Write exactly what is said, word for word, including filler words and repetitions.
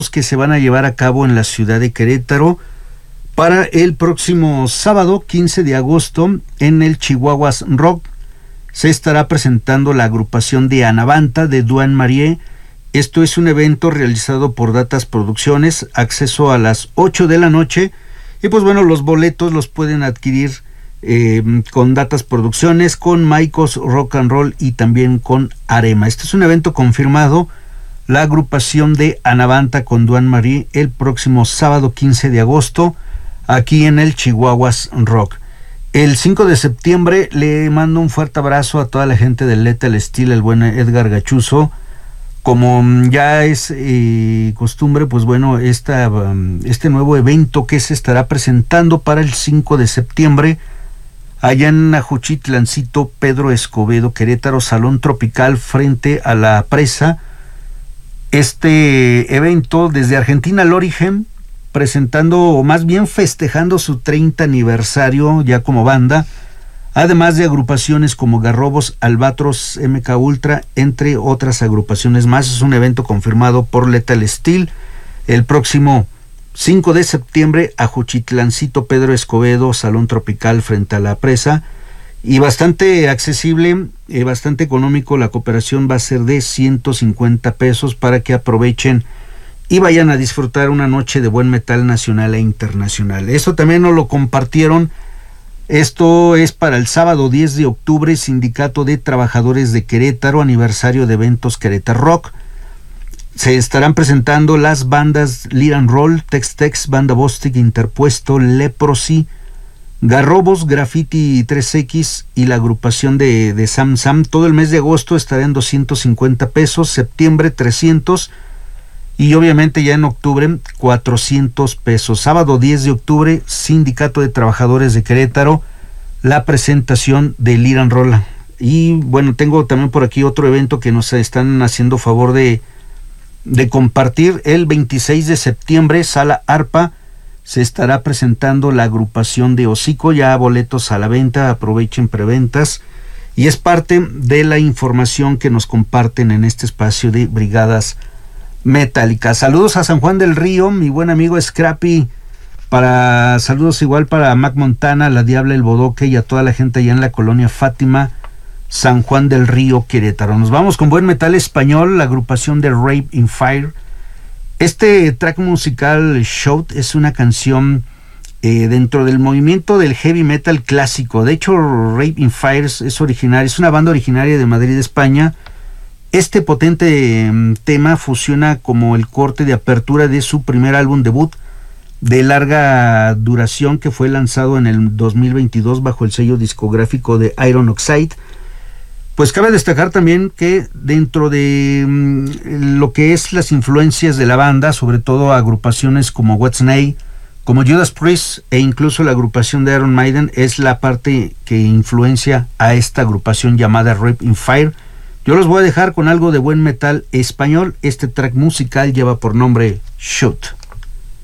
que se van a llevar a cabo en la ciudad de Querétaro para el próximo sábado quince de agosto en el Chihuahuas Rock. Se estará presentando la agrupación de Anavanta de Duane Marie. Esto es un evento realizado por Datas Producciones, acceso a las ocho de la noche, y pues bueno, los boletos los pueden adquirir eh, con Datas Producciones, con Maicos Rock and Roll y también con Arema. Este es un evento confirmado, la agrupación de Anavanta con Duane Marie, el próximo sábado quince de agosto, aquí en el Chihuahuas Rock. El cinco de septiembre le mando un fuerte abrazo a toda la gente del Lethal Steel, el buen Edgar Gachuzo. Como ya es eh, costumbre, pues bueno, esta, um, este nuevo evento que se estará presentando para el cinco de septiembre, allá en Ajuchitlancito, Pedro Escobedo, Querétaro, Salón Tropical frente a la presa. Este evento desde Argentina al origen, presentando, o más bien festejando su treinta aniversario ya como banda, además de agrupaciones como Garrobos, Albatros, M K Ultra, entre otras agrupaciones más. Es un evento confirmado por Lethal Steel el próximo cinco de septiembre, Ajuchitlancito, Pedro Escobedo, Salón Tropical frente a la presa, y bastante accesible, eh, bastante económico. La cooperación va a ser de ciento cincuenta pesos para que aprovechen y vayan a disfrutar una noche de buen metal nacional e internacional. Eso también nos lo compartieron. Esto es para el sábado diez de octubre, Sindicato de Trabajadores de Querétaro, aniversario de eventos Querétaro Rock. Se estarán presentando las bandas Lead and Roll, Tex Tex, Banda Bostic, Interpuesto, Leprosy, Garrobos, Graffiti tres equis y la agrupación de, de Sam Sam. Todo el mes de agosto estará en doscientos cincuenta pesos, septiembre trescientos, y obviamente ya en octubre cuatrocientos pesos. Sábado diez de octubre, Sindicato de Trabajadores de Querétaro, la presentación de Lead and Roll. Y bueno, tengo también por aquí otro evento que nos están haciendo favor de, de compartir. El veintiséis de septiembre, Sala Arpa, se estará presentando la agrupación de Hocico. Ya boletos a la venta, aprovechen preventas, y es parte de la información que nos comparten en este espacio de Brigadas Metálicas. Saludos a San Juan del Río, mi buen amigo Scrappy. Para saludos igual para Mac Montana, La Diabla, El Bodoque y a toda la gente allá en la colonia Fátima, San Juan del Río, Querétaro. Nos vamos con buen metal español, la agrupación de Rape in Fire. Este track musical, Shout, es una canción eh, dentro del movimiento del heavy metal clásico. De hecho, Rape in Fire es, es originaria, es una banda originaria de Madrid, España. Este potente eh, tema fusiona como el corte de apertura de su primer álbum debut de larga duración, que fue lanzado en el dos mil veintidós bajo el sello discográfico de Iron Oxide. Pues cabe destacar también que dentro de mm, lo que es las influencias de la banda, sobre todo agrupaciones como Whitesnake, como Judas Priest e incluso la agrupación de Iron Maiden, es la parte que influencia a esta agrupación llamada Rape in Fire. Yo los voy a dejar con algo de buen metal español. Este track musical lleva por nombre Shoot.